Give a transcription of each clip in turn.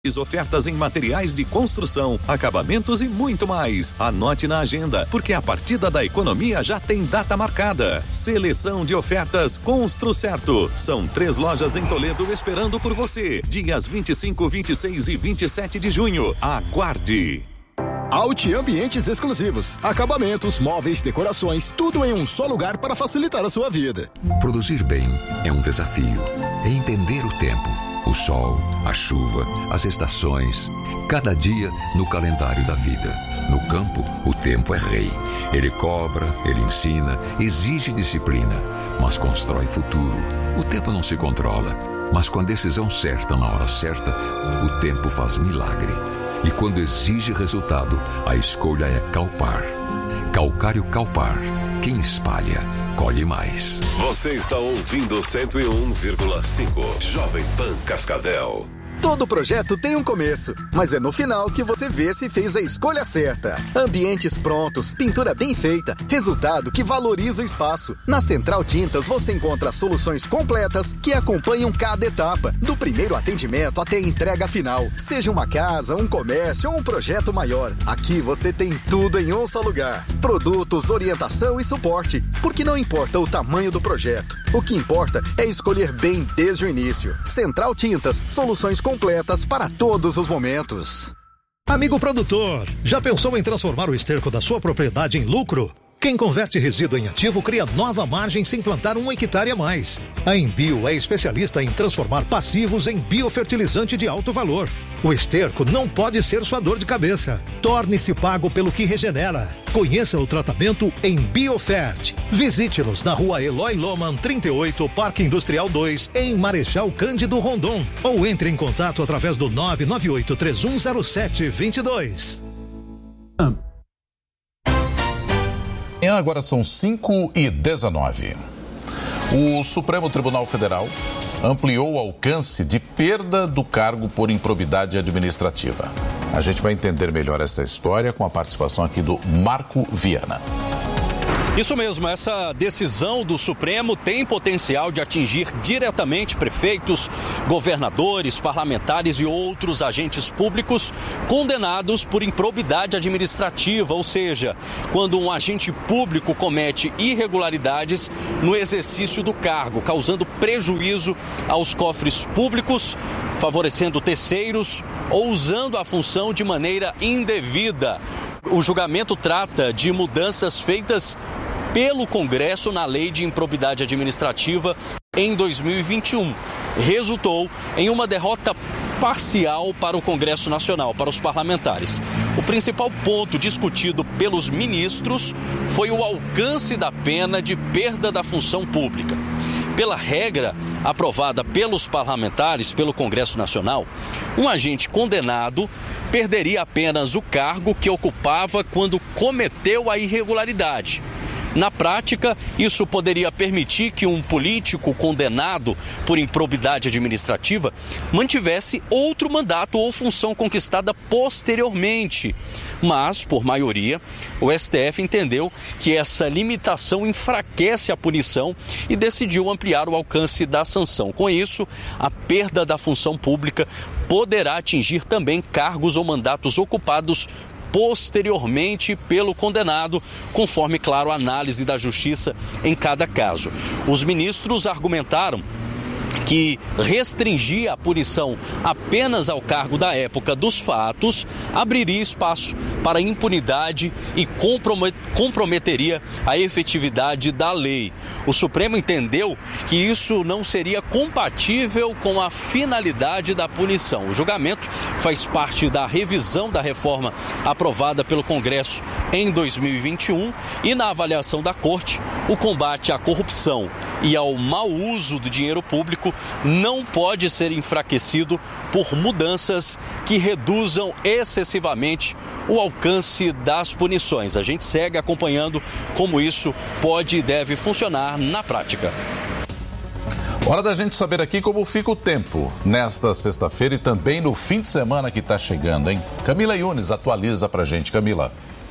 Ofertas em materiais de construção, acabamentos e muito mais. Anote na agenda, porque a partida da economia já tem data marcada. Seleção de ofertas Constru Certo. São 3 lojas em Toledo esperando por você. Dias 25, 26 e 27 de junho. Aguarde! Audi Ambientes Exclusivos. Acabamentos, móveis, decorações, tudo em um só lugar para facilitar a sua vida. Produzir bem é um desafio. É entender o tempo. O sol, a chuva, as estações, cada dia no calendário da vida. No campo, o tempo é rei. Ele cobra, ele ensina, exige disciplina, mas constrói futuro. O tempo não se controla, mas com a decisão certa na hora certa, o tempo faz milagre. E quando exige resultado, a escolha é Calpar. Calcário Calpar. Quem espalha, colhe mais. Você está ouvindo 101,5 Jovem Pan Cascavel. Todo projeto tem um começo, mas é no final que você vê se fez a escolha certa. Ambientes prontos, pintura bem feita, resultado que valoriza o espaço. Na Central Tintas você encontra soluções completas que acompanham cada etapa, do primeiro atendimento até a entrega final. Seja uma casa, um comércio ou um projeto maior, aqui você tem tudo em um só lugar. Produtos, orientação e suporte, porque não importa o tamanho do projeto. O que importa é escolher bem desde o início. Central Tintas, soluções completas para todos os momentos. Amigo produtor, já pensou em transformar o esterco da sua propriedade em lucro? Quem converte resíduo em ativo cria nova margem sem plantar 1 hectare a mais. A Embio é especialista em transformar passivos em biofertilizante de alto valor. O esterco não pode ser sua dor de cabeça. Torne-se pago pelo que regenera. Conheça o tratamento em Biofert. Visite-nos na rua Eloy Loman 38, Parque Industrial 2, em Marechal Cândido Rondon. Ou entre em contato através do 998-3107-22. Agora são 5h19. O Supremo Tribunal Federal ampliou o alcance de perda do cargo por improbidade administrativa. A gente vai entender melhor essa história com a participação aqui do Marco Viana. Isso mesmo, essa decisão do Supremo tem potencial de atingir diretamente prefeitos, governadores, parlamentares e outros agentes públicos condenados por improbidade administrativa, ou seja, quando um agente público comete irregularidades no exercício do cargo, causando prejuízo aos cofres públicos, favorecendo terceiros ou usando a função de maneira indevida. O julgamento trata de mudanças feitas pelo Congresso na Lei de Improbidade Administrativa em 2021. Resultou em uma derrota parcial para o Congresso Nacional, para os parlamentares. O principal ponto discutido pelos ministros foi o alcance da pena de perda da função pública. Pela regra aprovada pelos parlamentares, pelo Congresso Nacional, um agente condenado perderia apenas o cargo que ocupava quando cometeu a irregularidade. Na prática, isso poderia permitir que um político condenado por improbidade administrativa mantivesse outro mandato ou função conquistada posteriormente. Mas, por maioria, o STF entendeu que essa limitação enfraquece a punição e decidiu ampliar o alcance da sanção. Com isso, a perda da função pública poderá atingir também cargos ou mandatos ocupados posteriormente pelo condenado, conforme, claro, a análise da justiça em cada caso. Os ministros argumentaram que restringir a punição apenas ao cargo da época dos fatos abriria espaço para impunidade e comprometeria a efetividade da lei. O Supremo entendeu que isso não seria compatível com a finalidade da punição. O julgamento faz parte da revisão da reforma aprovada pelo Congresso em 2021 e, na avaliação da Corte, o combate à corrupção e ao mau uso do dinheiro público não pode ser enfraquecido por mudanças que reduzam excessivamente o alcance das punições. A gente segue acompanhando como isso pode e deve funcionar na prática. Hora da gente saber aqui como fica o tempo nesta sexta-feira e também no fim de semana que está chegando, hein? Camila Yunes atualiza pra gente, Camila.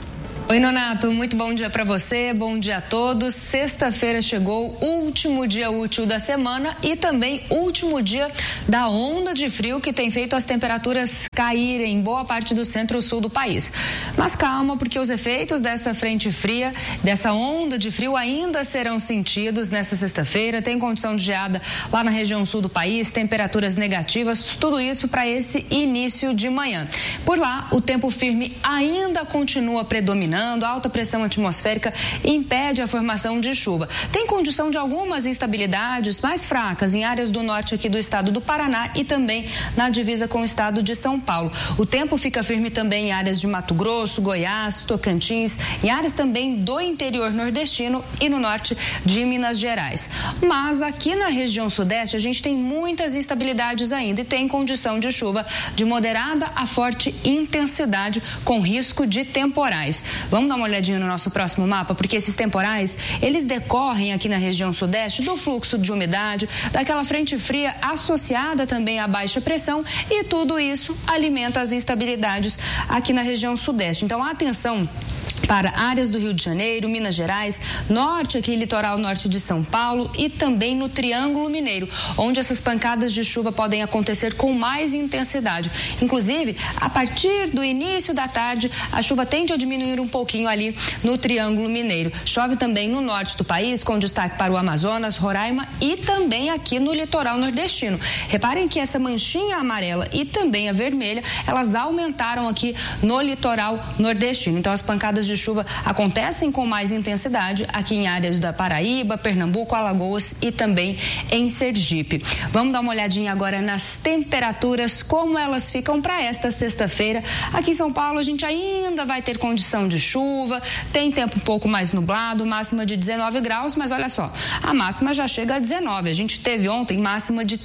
Oi, Nonato, muito bom dia para você, bom dia a todos. Sexta-feira chegou, último dia útil da semana e também último dia da onda de frio que tem feito as temperaturas caírem em boa parte do centro-sul do país. Mas calma, porque os efeitos dessa frente fria, dessa onda de frio ainda serão sentidos nessa sexta-feira. Tem condição de geada lá na região sul do país, temperaturas negativas, tudo isso para esse início de manhã. Por lá, o tempo firme ainda continua predominando. A alta pressão atmosférica impede a formação de chuva. Tem condição de algumas instabilidades mais fracas em áreas do norte aqui do estado do Paraná e também na divisa com o estado de São Paulo. O tempo fica firme também em áreas de Mato Grosso, Goiás, Tocantins, em áreas também do interior nordestino e no norte de Minas Gerais. Mas aqui na região sudeste a gente tem muitas instabilidades ainda e tem condição de chuva de moderada a forte intensidade com risco de temporais. Vamos dar uma olhadinha no nosso próximo mapa, porque esses temporais, eles decorrem aqui na região sudeste do fluxo de umidade, daquela frente fria associada também à baixa pressão e tudo isso alimenta as instabilidades aqui na região sudeste. Então, atenção para áreas do Rio de Janeiro, Minas Gerais, norte aqui, litoral norte de São Paulo e também no Triângulo Mineiro, onde essas pancadas de chuva podem acontecer com mais intensidade. Inclusive, a partir do início da tarde, a chuva tende a diminuir um pouquinho ali no Triângulo Mineiro. Chove também no norte do país, com destaque para o Amazonas, Roraima e também aqui no litoral nordestino. Reparem que essa manchinha amarela e também a vermelha, elas aumentaram aqui no litoral nordestino. Então, as pancadas de chuva acontecem com mais intensidade aqui em áreas da Paraíba, Pernambuco, Alagoas e também em Sergipe. Vamos dar uma olhadinha agora nas temperaturas, como elas ficam para esta sexta-feira. Aqui em São Paulo a gente ainda vai ter condição de chuva, tem tempo um pouco mais nublado, máxima de 19 graus, mas olha só, a máxima já chega a 19. A gente teve ontem máxima de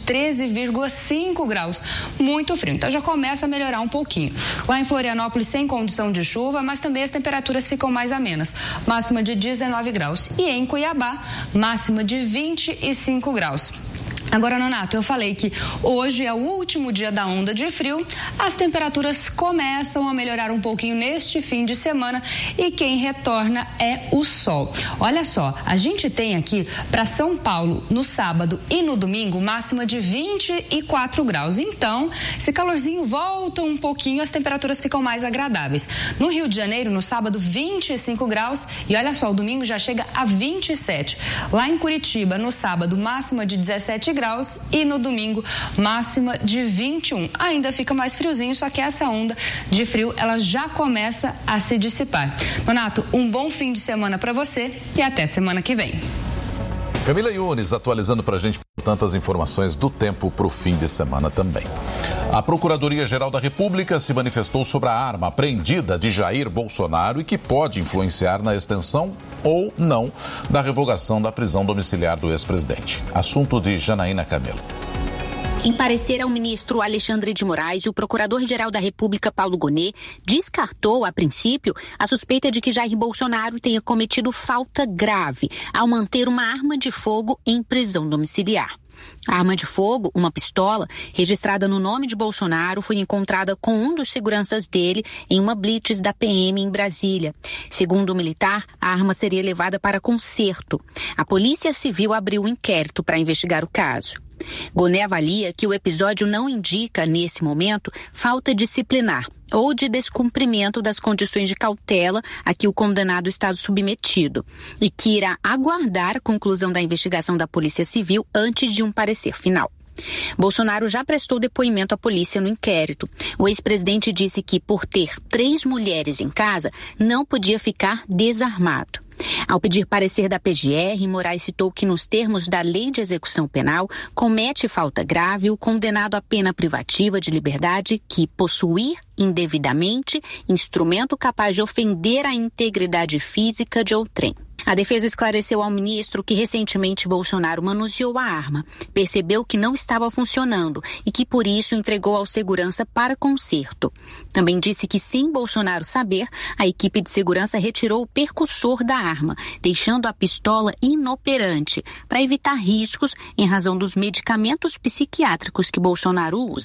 13,5 graus, muito frio, então já começa a melhorar um pouquinho. Lá em Florianópolis sem condição de chuva, mas também as temperaturas ficam mais amenas, máxima de 19 graus. E em Cuiabá, máxima de 25 graus. Agora, Nonato, eu falei que hoje é o último dia da onda de frio, as temperaturas começam a melhorar um pouquinho neste fim de semana e quem retorna é o sol. Olha só, a gente tem aqui para São Paulo no sábado e no domingo máxima de 24 graus. Então, esse calorzinho volta um pouquinho, as temperaturas ficam mais agradáveis. No Rio de Janeiro, no sábado, 25 graus e olha só, o domingo já chega a 27. Lá em Curitiba, no sábado, máxima de 17 graus e no domingo máxima de 21. Ainda fica mais friozinho, só que essa onda de frio ela já começa a se dissipar. Nonato, um bom fim de semana para você e até semana que vem. Camila Yunes atualizando para a gente, portanto, as informações do tempo para o fim de semana também. A Procuradoria-Geral da República se manifestou sobre a arma apreendida de Jair Bolsonaro e que pode influenciar na extensão ou não da revogação da prisão domiciliar do ex-presidente. Assunto de Janaína Camelo. Em parecer ao ministro Alexandre de Moraes, o procurador-geral da República, Paulo Gonet, descartou, a princípio, a suspeita de que Jair Bolsonaro tenha cometido falta grave ao manter uma arma de fogo em prisão domiciliar. A arma de fogo, uma pistola, registrada no nome de Bolsonaro, foi encontrada com um dos seguranças dele em uma blitz da PM em Brasília. Segundo o militar, a arma seria levada para conserto. A Polícia Civil abriu um inquérito para investigar o caso. Gonet avalia que o episódio não indica, nesse momento, falta disciplinar ou de descumprimento das condições de cautela a que o condenado está submetido e que irá aguardar a conclusão da investigação da Polícia Civil antes de um parecer final. Bolsonaro já prestou depoimento à polícia no inquérito. O ex-presidente disse que, por ter 3 mulheres em casa, não podia ficar desarmado. Ao pedir parecer da PGR, Moraes citou que, nos termos da Lei de Execução Penal, comete falta grave o condenado à pena privativa de liberdade que possuir indevidamente instrumento capaz de ofender a integridade física de outrem. A defesa esclareceu ao ministro que recentemente Bolsonaro manuseou a arma, percebeu que não estava funcionando e que por isso entregou ao segurança para conserto. Também disse que, sem Bolsonaro saber, a equipe de segurança retirou o percussor da arma, deixando a pistola inoperante, para evitar riscos em razão dos medicamentos psiquiátricos que Bolsonaro usa.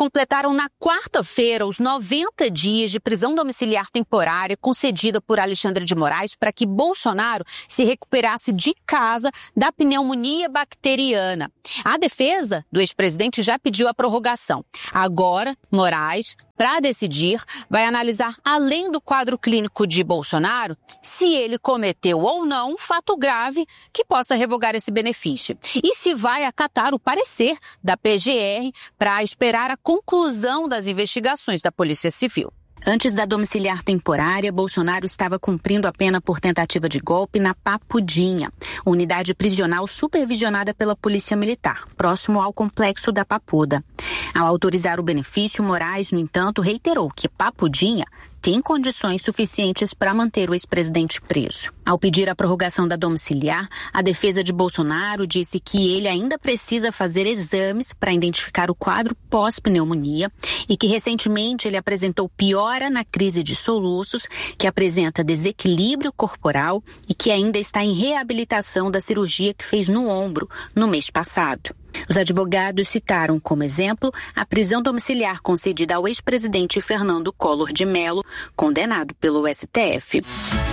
completaram na quarta-feira os 90 dias de prisão domiciliar temporária concedida por Alexandre de Moraes para que Bolsonaro se recuperasse de casa da pneumonia bacteriana. A defesa do ex-presidente já pediu a prorrogação. Agora, Moraes, para decidir, vai analisar, além do quadro clínico de Bolsonaro, se ele cometeu ou não um fato grave que possa revogar esse benefício. E se vai acatar o parecer da PGR para esperar a conclusão das investigações da Polícia Civil. Antes da domiciliar temporária, Bolsonaro estava cumprindo a pena por tentativa de golpe na Papudinha, unidade prisional supervisionada pela Polícia Militar, próximo ao complexo da Papuda. Ao autorizar o benefício, Moraes, no entanto, reiterou que Papudinha tem condições suficientes para manter o ex-presidente preso. Ao pedir a prorrogação da domiciliar, a defesa de Bolsonaro disse que ele ainda precisa fazer exames para identificar o quadro pós-pneumonia e que recentemente ele apresentou piora na crise de soluços, que apresenta desequilíbrio corporal e que ainda está em reabilitação da cirurgia que fez no ombro no mês passado. Os advogados citaram como exemplo a prisão domiciliar concedida ao ex-presidente Fernando Collor de Mello, condenado pelo STF.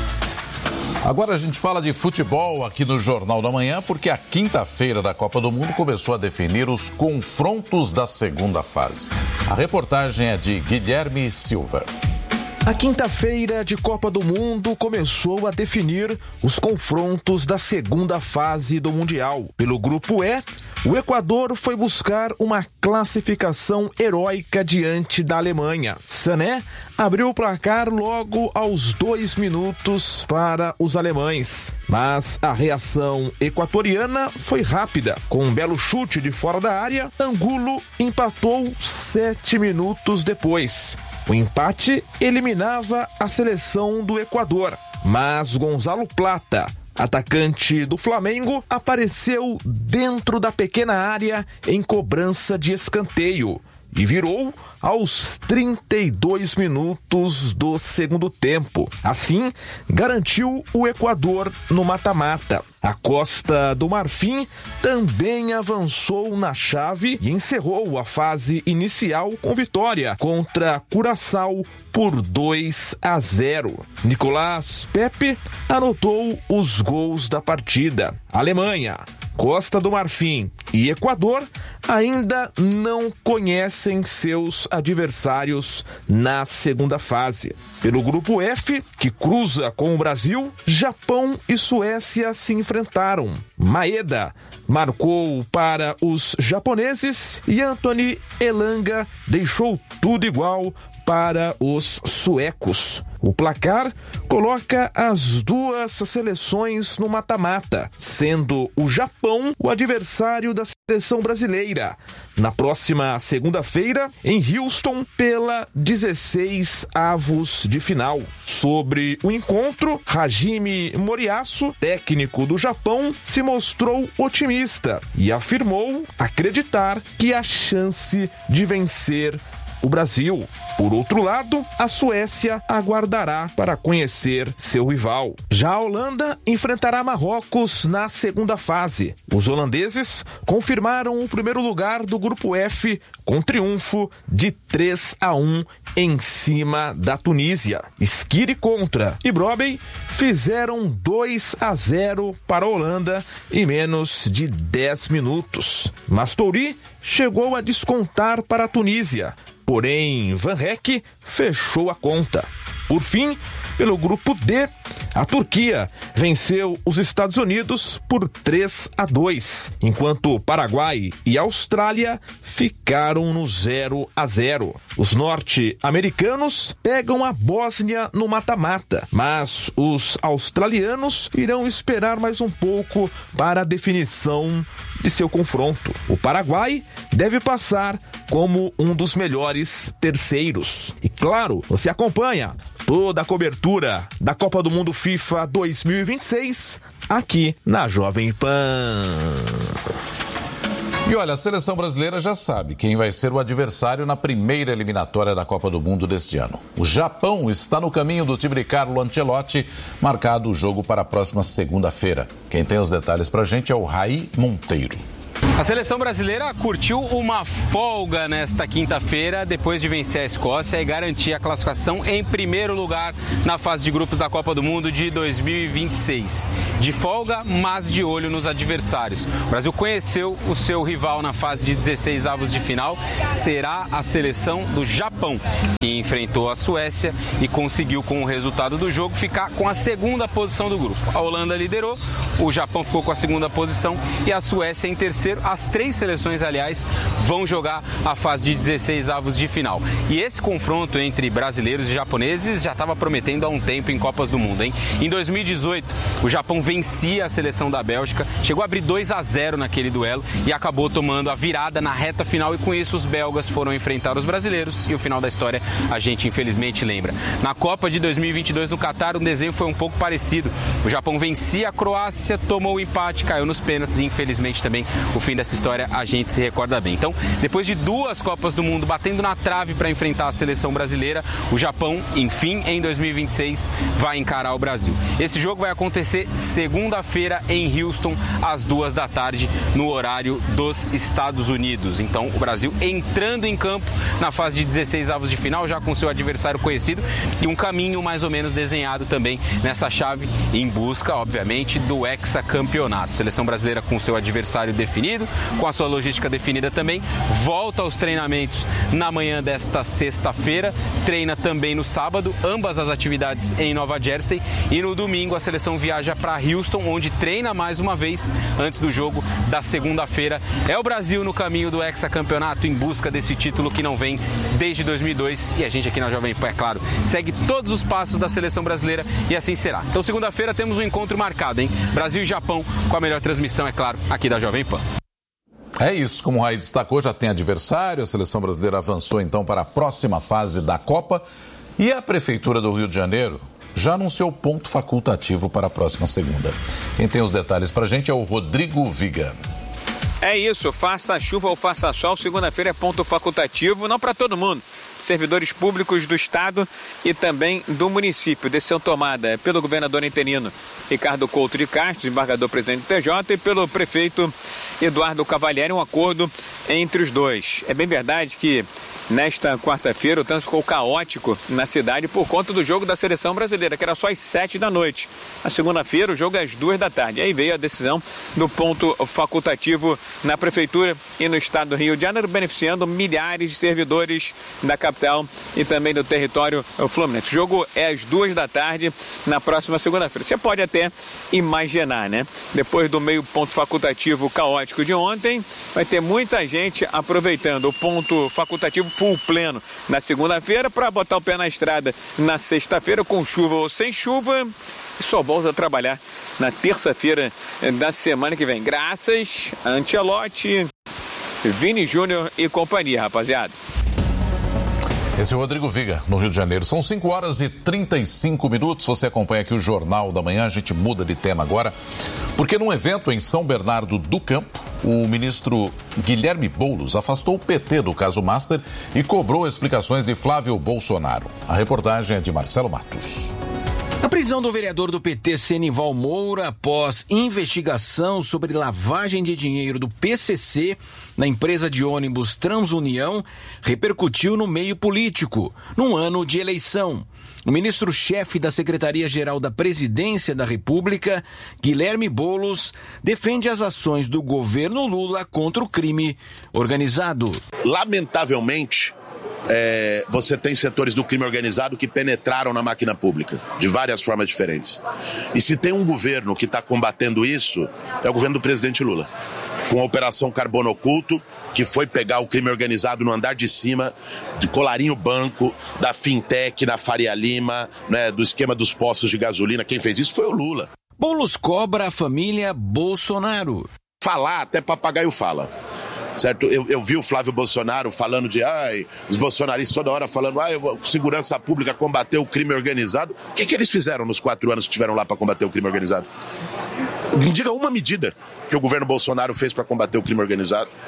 Agora a gente fala de futebol aqui no Jornal da Manhã, porque a quinta-feira da Copa do Mundo começou a definir os confrontos da segunda fase. A reportagem é de Guilherme Silva. A quinta-feira de Copa do Mundo começou a definir os confrontos da segunda fase do Mundial. Pelo Grupo E, o Equador foi buscar uma classificação heróica diante da Alemanha. Sané abriu o placar logo aos 2 minutos para os alemães. Mas a reação equatoriana foi rápida. Com um belo chute de fora da área, Angulo empatou 7 minutos depois. O empate eliminava a seleção do Equador, mas Gonzalo Plata, atacante do Flamengo, apareceu dentro da pequena área em cobrança de escanteio e virou aos 32 minutos do segundo tempo. Assim, garantiu o Equador no mata-mata. A Costa do Marfim também avançou na chave e encerrou a fase inicial com vitória contra Curaçao por 2-0. Nicolás Pepe anotou os gols da partida. Alemanha, Costa do Marfim e Equador ainda não conhecem seus adversários na segunda fase. Pelo Grupo F, que cruza com o Brasil, Japão e Suécia se enfrentaram. Maeda marcou para os japoneses e Anthony Elanga deixou tudo igual para os suecos. O placar coloca as duas seleções no mata-mata, sendo o Japão o adversário da seleção brasileira, na próxima segunda-feira, em Houston, pela 16avos de final. Sobre o encontro, Hajime Moriyasu, técnico do Japão, se mostrou otimista e afirmou acreditar que há chance de vencer o Brasil. Por outro lado, a Suécia aguardará para conhecer seu rival. Já a Holanda enfrentará Marrocos na segunda fase. Os holandeses confirmaram o primeiro lugar do Grupo F com triunfo de 3-1 em cima da Tunísia. Skiri contra e Brobey fizeram 2-0 para a Holanda em menos de 10 minutos. Mastori chegou a descontar para a Tunísia, porém Van Rek fechou a conta. Por fim, pelo Grupo D, a Turquia venceu os Estados Unidos por 3-2, enquanto Paraguai e Austrália ficaram no 0-0. Os norte-americanos pegam a Bósnia no mata-mata, mas os australianos irão esperar mais um pouco para a definição de seu confronto. O Paraguai deve passar como um dos melhores terceiros. E claro, você acompanha toda a cobertura da Copa do Mundo FIFA 2026 aqui na Jovem Pan. E olha, a seleção brasileira já sabe quem vai ser o adversário na primeira eliminatória da Copa do Mundo deste ano. O Japão está no caminho do time de Carlo Ancelotti, marcado o jogo para a próxima segunda-feira. Quem tem os detalhes pra gente é o Raí Monteiro. A seleção brasileira curtiu uma folga nesta quinta-feira depois de vencer a Escócia e garantir a classificação em primeiro lugar na fase de grupos da Copa do Mundo de 2026. De folga, mas de olho nos adversários. O Brasil conheceu o seu rival na fase de 16avos de final, será a seleção do Japão, que enfrentou a Suécia e conseguiu, com o resultado do jogo, ficar com a segunda posição do grupo. A Holanda liderou, o Japão ficou com a segunda posição e a Suécia em terceiro. As três seleções, aliás, vão jogar a fase de 16avos de final. E esse confronto entre brasileiros e japoneses já estava prometendo há um tempo em Copas do Mundo, hein? Em 2018, o Japão vencia a seleção da Bélgica, chegou a abrir 2-0 naquele duelo e acabou tomando a virada na reta final, e com isso os belgas foram enfrentar os brasileiros e o final da história a gente infelizmente lembra. Na Copa de 2022 no Catar, o desenho foi um pouco parecido. O Japão vencia a Croácia, tomou o empate, caiu nos pênaltis e infelizmente também o fim dessa história a gente se recorda bem. Então, depois de duas Copas do Mundo batendo na trave para enfrentar a seleção brasileira, o Japão, enfim, em 2026, vai encarar o Brasil. Esse jogo vai acontecer segunda-feira em Houston, às 14h, no horário dos Estados Unidos. Então, o Brasil entrando em campo na fase de 16avos de final, já com seu adversário conhecido e um caminho mais ou menos desenhado também nessa chave, em busca, obviamente, do hexacampeonato. Seleção brasileira com seu adversário definido, com a sua logística definida também, volta aos treinamentos na manhã desta sexta-feira, treina também no sábado, ambas as atividades em Nova Jersey, e no domingo a seleção viaja para Houston, onde treina mais uma vez antes do jogo da segunda-feira. É o Brasil no caminho do hexacampeonato, em busca desse título que não vem desde 2002, e a gente aqui na Jovem Pan, é claro, segue todos os passos da seleção brasileira e assim será. Então segunda-feira temos um encontro marcado, hein? Brasil e Japão, com a melhor transmissão, é claro, aqui da Jovem Pan. É isso, como o Raí destacou, já tem adversário, a seleção brasileira avançou então para a próxima fase da Copa e a Prefeitura do Rio de Janeiro já anunciou ponto facultativo para a próxima segunda. Quem tem os detalhes para a gente é o Rodrigo Viga. É isso, faça chuva ou faça sol, segunda-feira é ponto facultativo, não para todo mundo. Servidores públicos do Estado e também do município. Decisão tomada pelo governador interino Ricardo Couto de Castro, desembargador-presidente do TJ, e pelo prefeito Eduardo Cavalieri, um acordo entre os dois. É bem verdade que nesta quarta-feira o trânsito ficou caótico na cidade por conta do jogo da seleção brasileira, que era só às 7h. Na segunda-feira o jogo é às 2h. Aí veio a decisão do ponto facultativo na prefeitura e no estado do Rio de Janeiro, beneficiando milhares de servidores da capital e também do território fluminense. O jogo é às 2h na próxima segunda-feira. Você pode até imaginar, né? Depois do meio ponto facultativo caótico de ontem, vai ter muita gente aproveitando o ponto facultativo full pleno na segunda-feira para botar o pé na estrada na sexta-feira, com chuva ou sem chuva, e só volta a trabalhar na terça-feira da semana que vem. Graças a Ancelotti, Vini Júnior e companhia, rapaziada. Esse é o Rodrigo Viga, no Rio de Janeiro. São 5h35. Você acompanha aqui o Jornal da Manhã. A gente muda de tema agora, porque num evento em São Bernardo do Campo, o ministro Guilherme Boulos afastou o PT do caso Master e cobrou explicações de Flávio Bolsonaro. A reportagem é de Marcelo Matos. A prisão do vereador do PT, Senival Moura, após investigação sobre lavagem de dinheiro do PCC na empresa de ônibus Transunião, repercutiu no meio político, num ano de eleição. O ministro-chefe da Secretaria-Geral da Presidência da República, Guilherme Boulos, defende as ações do governo Lula contra o crime organizado. Lamentavelmente, você tem setores do crime organizado que penetraram na máquina pública, de várias formas diferentes. E se tem um governo que está combatendo isso, é o governo do presidente Lula. Com a Operação Carbono Oculto, que foi pegar o crime organizado no andar de cima, de colarinho banco, da fintech, na Faria Lima, né, do esquema dos postos de gasolina. Quem fez isso foi o Lula. Boulos cobra a família Bolsonaro. Falar, até papagaio fala. Certo? Eu vi o Flávio Bolsonaro falando de os bolsonaristas toda hora falando segurança pública combateu o crime organizado. O que eles fizeram nos 4 anos que estiveram lá para combater o crime organizado? Me diga uma medida que o governo Bolsonaro fez para combater o crime organizado.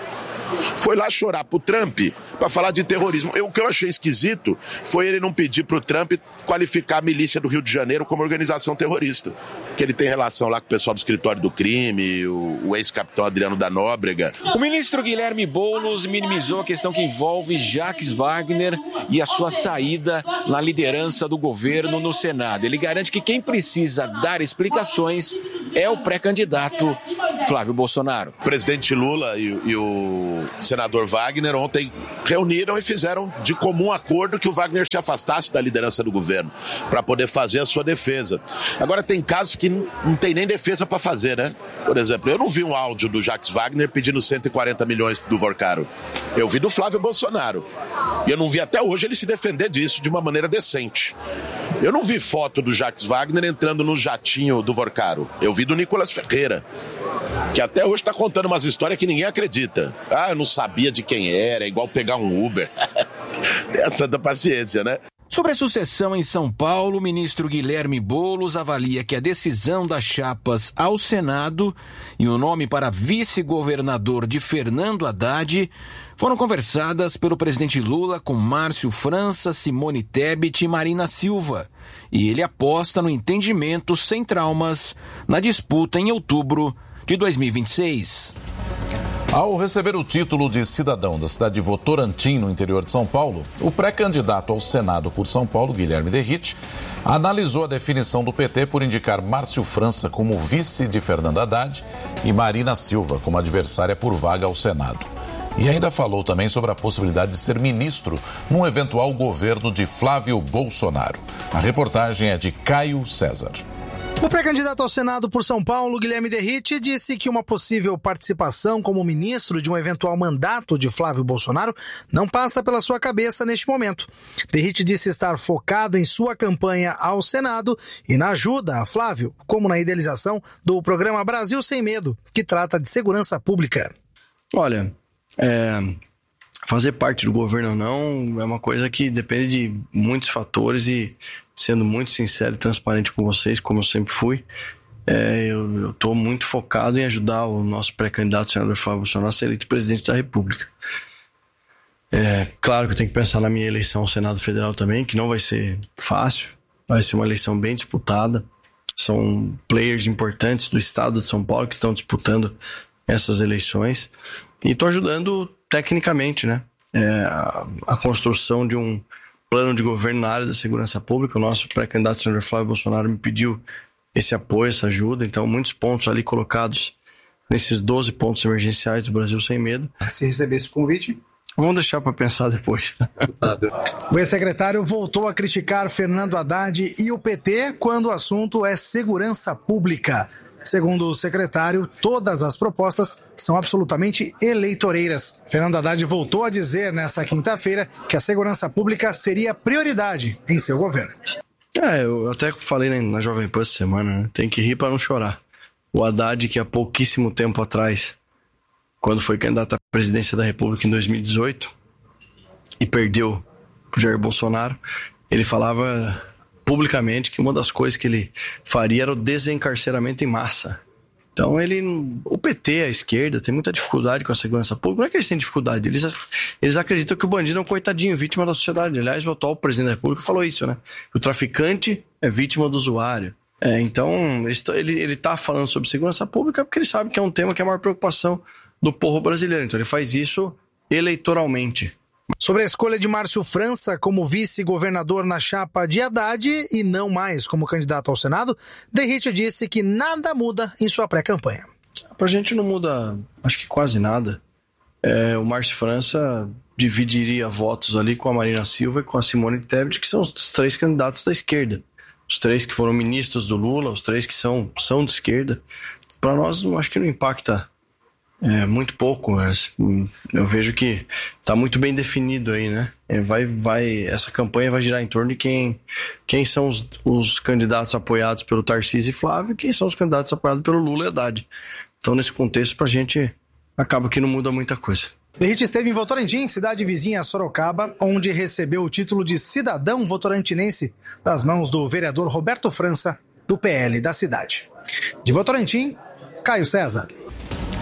foi lá chorar pro Trump para falar de terrorismo. O que eu achei esquisito foi ele não pedir pro Trump qualificar a milícia do Rio de Janeiro como organização terrorista. Que ele tem relação lá com o pessoal do escritório do crime, o ex-capitão Adriano da Nóbrega. O ministro Guilherme Boulos minimizou a questão que envolve Jacques Wagner e a sua saída na liderança do governo no Senado. Ele garante que quem precisa dar explicações é o pré-candidato Flávio Bolsonaro. O presidente Lula e o senador Wagner ontem reuniram e fizeram de comum acordo que o Wagner se afastasse da liderança do governo para poder fazer a sua defesa. Agora, tem casos que não tem nem defesa para fazer, né? Por exemplo, eu não vi um áudio do Jacques Wagner pedindo 140 milhões do Vorcaro. Eu vi do Flávio Bolsonaro. E eu não vi até hoje ele se defender disso de uma maneira decente. Eu não vi foto do Jacques Wagner entrando no jatinho do Vorcaro. Eu vi do Nicolas Ferreira, que até hoje está contando umas histórias que ninguém acredita. Eu não sabia de quem era, é igual pegar um Uber. Tem a santa paciência, né? Sobre a sucessão em São Paulo, o ministro Guilherme Boulos avalia que a decisão das chapas ao Senado e o nome para vice-governador de Fernando Haddad foram conversadas pelo presidente Lula com Márcio França, Simone Tebet e Marina Silva. E ele aposta no entendimento sem traumas na disputa em outubro de 2026. Ao receber o título de cidadão da cidade de Votorantim, no interior de São Paulo, o pré-candidato ao Senado por São Paulo, Guilherme Derrite, analisou a definição do PT por indicar Márcio França como vice de Fernando Haddad e Marina Silva como adversária por vaga ao Senado. E ainda falou também sobre a possibilidade de ser ministro num eventual governo de Flávio Bolsonaro. A reportagem é de Caio César. O pré-candidato ao Senado por São Paulo, Guilherme Derrite, disse que uma possível participação como ministro de um eventual mandato de Flávio Bolsonaro não passa pela sua cabeça neste momento. Derrite disse estar focado em sua campanha ao Senado e na ajuda a Flávio, como na idealização do programa Brasil Sem Medo, que trata de segurança pública. Olha, fazer parte do governo ou não é uma coisa que depende de muitos fatores e, sendo muito sincero e transparente com vocês, como eu sempre fui, eu estou muito focado em ajudar o nosso pré-candidato, senador Flávio Bolsonaro, a ser eleito presidente da República. Claro que eu tenho que pensar na minha eleição ao Senado Federal também, que não vai ser fácil, vai ser uma eleição bem disputada. São players importantes do estado de São Paulo que estão disputando essas eleições. E estou ajudando tecnicamente, né? A construção de um plano de governo na área da segurança pública. O nosso pré-candidato, senador Flávio Bolsonaro, me pediu esse apoio, essa ajuda. Então, muitos pontos ali colocados nesses 12 pontos emergenciais do Brasil Sem Medo. Se receber esse convite? Vamos deixar para pensar depois. O ex-secretário voltou a criticar Fernando Haddad e o PT quando o assunto é segurança pública. Segundo o secretário, todas as propostas são absolutamente eleitoreiras. Fernando Haddad voltou a dizer nesta quinta-feira que a segurança pública seria prioridade em seu governo. Eu até falei na Jovem Pan essa semana, né? Tem que rir para não chorar. O Haddad, que há pouquíssimo tempo atrás, quando foi candidato à presidência da República em 2018 e perdeu o Jair Bolsonaro, ele falava publicamente que uma das coisas que ele faria era o desencarceramento em massa. Então o PT, a esquerda, tem muita dificuldade com a segurança pública. Não é que eles têm dificuldade, eles acreditam que o bandido é um coitadinho, vítima da sociedade. Aliás, o atual presidente da República falou isso, né? O traficante é vítima do usuário. Então, ele está falando sobre segurança pública porque ele sabe que é um tema que é a maior preocupação do povo brasileiro. Então ele faz isso eleitoralmente. Sobre a escolha de Márcio França como vice-governador na chapa de Haddad e não mais como candidato ao Senado, Derrite disse que nada muda em sua pré-campanha. Pra gente não muda, acho que quase nada. O Márcio França dividiria votos ali com a Marina Silva e com a Simone Tebet, que são os três candidatos da esquerda. Os três que foram ministros do Lula, os três que são de esquerda. Para nós, acho que não impacta muito pouco. Eu vejo que está muito bem definido aí, né? Essa campanha vai girar em torno de quem são os candidatos apoiados pelo Tarcísio e Flávio e quem são os candidatos apoiados pelo Lula e Haddad. Então, nesse contexto, pra gente, acaba que não muda muita coisa. Derrite esteve em Votorantim, cidade vizinha a Sorocaba, onde recebeu o título de cidadão votorantinense das mãos do vereador Roberto França, do PL da cidade. De Votorantim, Caio César.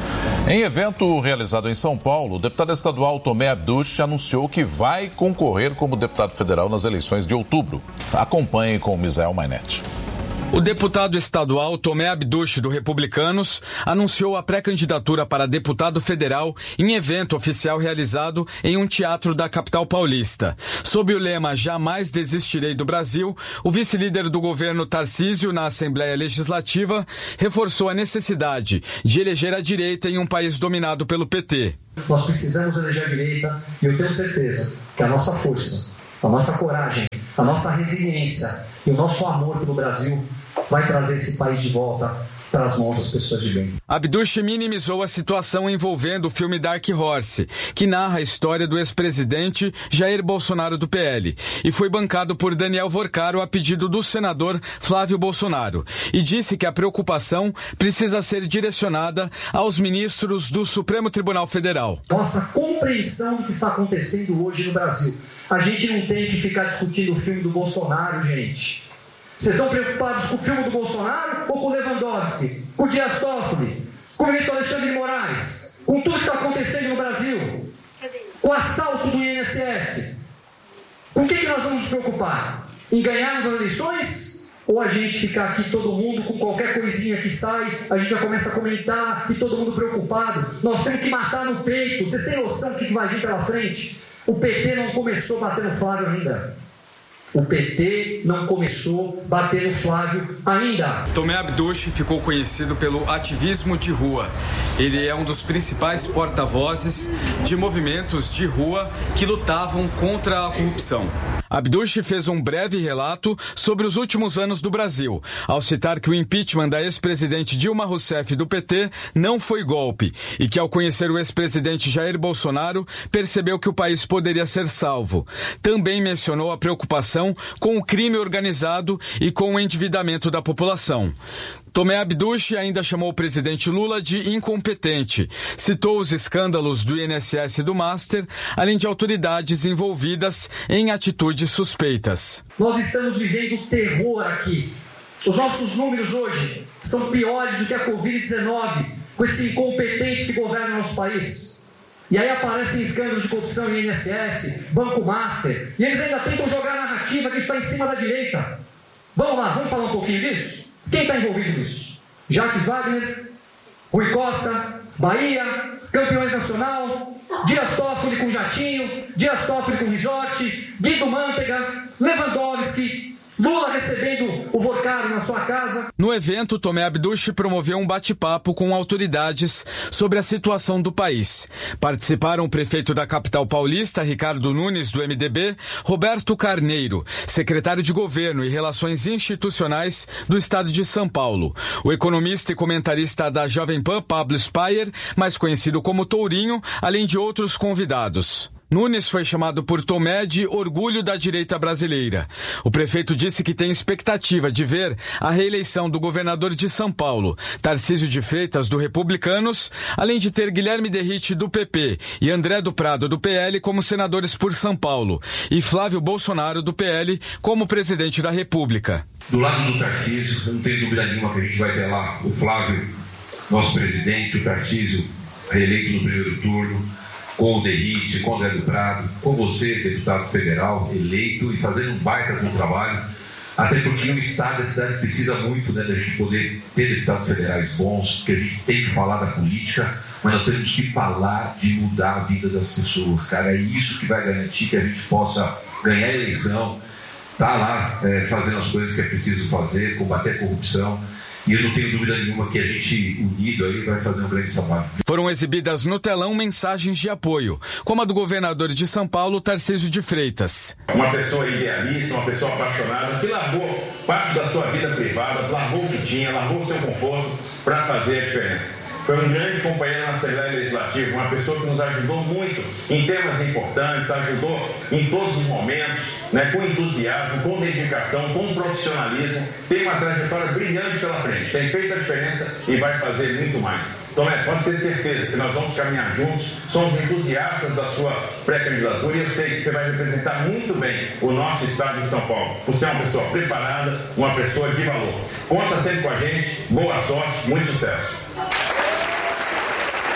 Em evento realizado em São Paulo, o deputado estadual Tomé Abduch anunciou que vai concorrer como deputado federal nas eleições de outubro. Acompanhe com o Misael Mainetti. O deputado estadual Tomé Abduch, do Republicanos, anunciou a pré-candidatura para deputado federal em evento oficial realizado em um teatro da capital paulista. Sob o lema Jamais Desistirei do Brasil, o vice-líder do governo Tarcísio na Assembleia Legislativa reforçou a necessidade de eleger a direita em um país dominado pelo PT. Nós precisamos eleger a direita e eu tenho certeza que a nossa força, a nossa coragem, a nossa resiliência e o nosso amor pelo Brasil vai trazer esse país de volta para as mãos das pessoas de bem. Abduch minimizou a situação envolvendo o filme Dark Horse, que narra a história do ex-presidente Jair Bolsonaro do PL, e foi bancado por Daniel Vorcaro a pedido do senador Flávio Bolsonaro, e disse que a preocupação precisa ser direcionada aos ministros do Supremo Tribunal Federal. Nossa compreensão do que está acontecendo hoje no Brasil. A gente não tem que ficar discutindo o filme do Bolsonaro, gente. Vocês estão preocupados com o filme do Bolsonaro ou com o Lewandowski? Com o Dias Toffoli? Com o ministro Alexandre de Moraes? Com tudo que está acontecendo no Brasil? Com o assalto do INSS? Com o que nós vamos nos preocupar? Em ganharmos as eleições? Ou a gente ficar aqui todo mundo com qualquer coisinha que sai, a gente já começa a comentar e todo mundo preocupado? Nós temos que matar no peito. Vocês têm noção do que vai vir pela frente? O PT não começou a bater no Flávio ainda. O PT não começou a bater no Flávio ainda. Tomé Abduch ficou conhecido pelo ativismo de rua. Ele é um dos principais porta-vozes de movimentos de rua que lutavam contra a corrupção. Abduch fez um breve relato sobre os últimos anos do Brasil, ao citar que o impeachment da ex-presidente Dilma Rousseff do PT não foi golpe e que, ao conhecer o ex-presidente Jair Bolsonaro, percebeu que o país poderia ser salvo. Também mencionou a preocupação com o crime organizado e com o endividamento da população. Tomé Abduch ainda chamou o presidente Lula de incompetente, citou os escândalos do INSS e do Master, além de autoridades envolvidas em atitudes suspeitas. Nós estamos vivendo terror aqui. Os nossos números hoje são piores do que a Covid-19, com esse incompetente que governa o nosso país. E aí aparecem escândalos de corrupção em INSS, Banco Master, e eles ainda tentam jogar a narrativa que está em cima da direita. Vamos lá, vamos falar um pouquinho disso? Quem está envolvido nisso? Jacques Wagner, Rui Costa, Bahia, Campeões Nacional, Dias Toffoli com Jatinho, Dias Toffoli com Resort, Guido Mantega, Lewandowski, Lula recebendo o Vorcaro na sua casa. No evento, Tomé Abduch promoveu um bate-papo com autoridades sobre a situação do país. Participaram o prefeito da capital paulista, Ricardo Nunes, do MDB, Roberto Carneiro, secretário de Governo e Relações Institucionais do Estado de São Paulo, o economista e comentarista da Jovem Pan, Pablo Spayer, mais conhecido como Tourinho, além de outros convidados. Nunes foi chamado por Tomé de orgulho da direita brasileira. O prefeito disse que tem expectativa de ver a reeleição do governador de São Paulo, Tarcísio de Freitas, do Republicanos, além de ter Guilherme Derrite, do PP, e André do Prado, do PL, como senadores por São Paulo, e Flávio Bolsonaro, do PL, como presidente da República. Do lado do Tarcísio, eu não tenho dúvida nenhuma que a gente vai ter lá o Flávio, nosso presidente, o Tarcísio, reeleito no primeiro turno, com o Derrite, com o André do Prado, com você, deputado federal, eleito e fazendo um baita com o trabalho, até porque o Estado, a cidade precisa muito, né, da gente poder ter deputados federais bons, porque a gente tem que falar da política, mas nós temos que falar de mudar a vida das pessoas, cara, é isso que vai garantir que a gente possa ganhar a eleição, tá lá fazendo as coisas que é preciso fazer, combater a corrupção. E eu não tenho dúvida nenhuma que a gente, unido aí, vai fazer um grande trabalho. Foram exibidas no telão mensagens de apoio, como a do governador de São Paulo, Tarcísio de Freitas. Uma pessoa idealista, uma pessoa apaixonada, que largou parte da sua vida privada, largou o que tinha, largou o seu conforto para fazer a diferença. Foi um grande companheiro na Assembleia Legislativa, uma pessoa que nos ajudou muito em temas importantes, ajudou em todos os momentos, né, com entusiasmo, com dedicação, com profissionalismo. Tem uma trajetória brilhante pela frente, tem feito a diferença e vai fazer muito mais. Tomé, pode ter certeza que nós vamos caminhar juntos, somos entusiastas da sua pré-candidatura e eu sei que você vai representar muito bem o nosso estado de São Paulo. Você é uma pessoa preparada, uma pessoa de valor. Conta sempre com a gente, boa sorte, muito sucesso.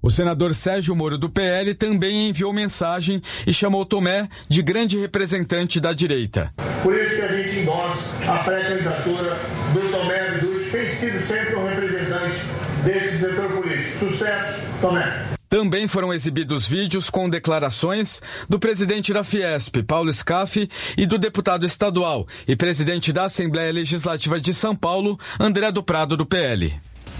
O senador Sérgio Moro, do PL, também enviou mensagem e chamou Tomé de grande representante da direita. Por isso que a gente endossa a pré-candidatura do Tomé Abduch, tem sido sempre um representante desse setor político. Sucesso, Tomé! Também foram exibidos vídeos com declarações do presidente da Fiesp, Paulo Scaff, e do deputado estadual e presidente da Assembleia Legislativa de São Paulo, André do Prado, do PL.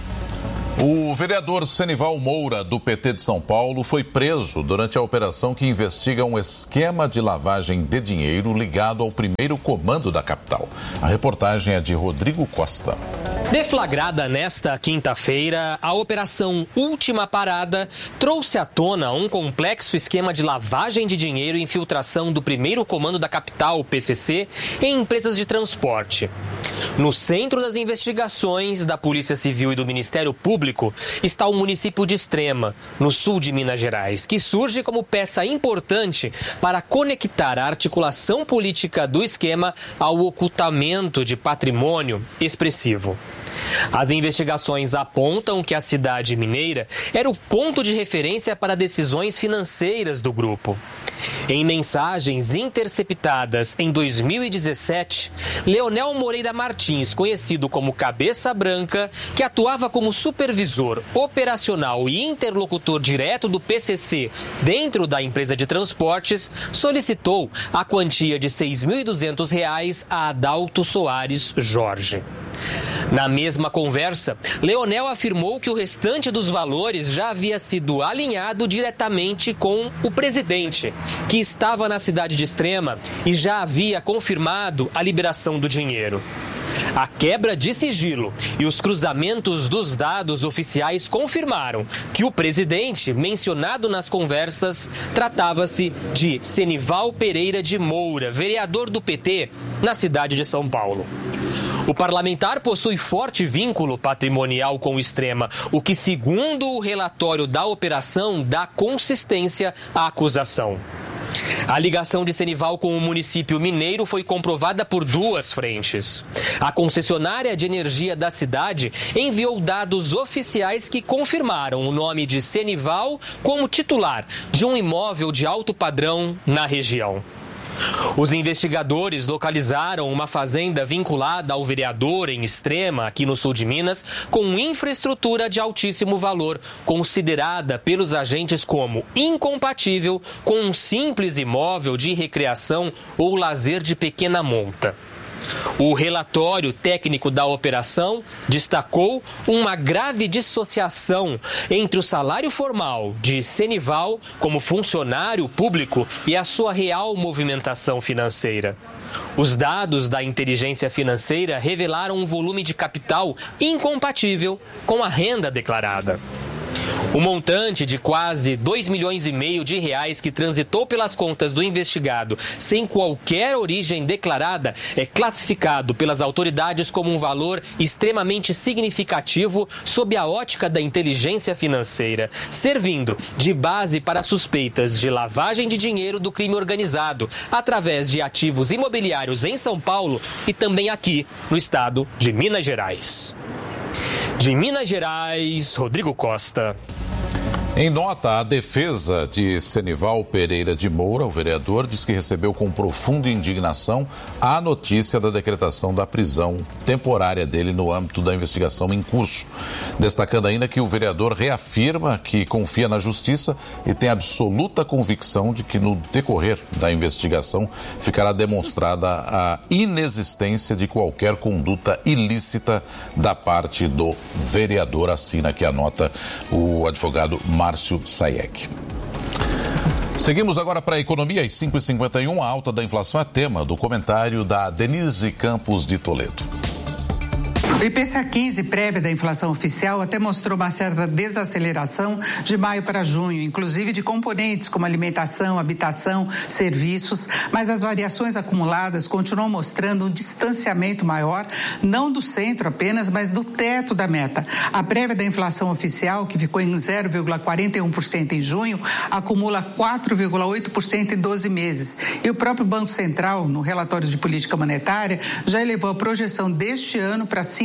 O vereador Senival Moura, do PT de São Paulo, foi preso durante a operação que investiga um esquema de lavagem de dinheiro ligado ao primeiro comando da capital. A reportagem é de Rodrigo Costa. Deflagrada nesta quinta-feira, a Operação Última Parada trouxe à tona um complexo esquema de lavagem de dinheiro e infiltração do primeiro comando da capital, PCC, em empresas de transporte. No centro das investigações da Polícia Civil e do Ministério Público está o município de Extrema, no sul de Minas Gerais, que surge como peça importante para conectar a articulação política do esquema ao ocultamento de patrimônio expressivo. As investigações apontam que a cidade mineira era o ponto de referência para decisões financeiras do grupo. Em mensagens interceptadas em 2017, Leonel Moreira Martins, conhecido como Cabeça Branca, que atuava como supervisor operacional e interlocutor direto do PCC dentro da empresa de transportes, solicitou a quantia de R$ 6.200 a Adalto Soares Jorge. Na mesma conversa, Leonel afirmou que o restante dos valores já havia sido alinhado diretamente com o presidente, que estava na cidade de Extrema e já havia confirmado a liberação do dinheiro. A quebra de sigilo e os cruzamentos dos dados oficiais confirmaram que o presidente, mencionado nas conversas, tratava-se de Senival Pereira de Moura, vereador do PT na cidade de São Paulo. O parlamentar possui forte vínculo patrimonial com o Extrema, o que, segundo o relatório da operação, dá consistência à acusação. A ligação de Senival com o município mineiro foi comprovada por duas frentes. A concessionária de energia da cidade enviou dados oficiais que confirmaram o nome de Senival como titular de um imóvel de alto padrão na região. Os investigadores localizaram uma fazenda vinculada ao vereador em Extrema, aqui no sul de Minas, com infraestrutura de altíssimo valor, considerada pelos agentes como incompatível com um simples imóvel de recreação ou lazer de pequena monta. O relatório técnico da operação destacou uma grave dissociação entre o salário formal de Senival como funcionário público e a sua real movimentação financeira. Os dados da inteligência financeira revelaram um volume de capital incompatível com a renda declarada. O montante de quase R$2,5 milhões que transitou pelas contas do investigado sem qualquer origem declarada é classificado pelas autoridades como um valor extremamente significativo sob a ótica da inteligência financeira, servindo de base para suspeitas de lavagem de dinheiro do crime organizado através de ativos imobiliários em São Paulo e também aqui no estado de Minas Gerais. De Minas Gerais, Rodrigo Costa. Em nota, a defesa de Senival Pereira de Moura, o vereador, diz que recebeu com profunda indignação a notícia da decretação da prisão temporária dele no âmbito da investigação em curso. Destacando ainda que o vereador reafirma que confia na justiça e tem absoluta convicção de que no decorrer da investigação ficará demonstrada a inexistência de qualquer conduta ilícita da parte do vereador. Assina aqui a nota o advogado Márcio Sayek. Seguimos agora para a economia, às 5h51. A alta da inflação é tema do comentário da Denise Campos de Toledo. O IPCA 15, prévia da inflação oficial, até mostrou uma certa desaceleração de maio para junho, inclusive de componentes como alimentação, habitação, serviços, mas as variações acumuladas continuam mostrando um distanciamento maior, não do centro apenas, mas do teto da meta. A prévia da inflação oficial, que ficou em 0,41% em junho, acumula 4,8% em 12 meses. E o próprio Banco Central, no relatório de política monetária, já elevou a projeção deste ano para 5,5%.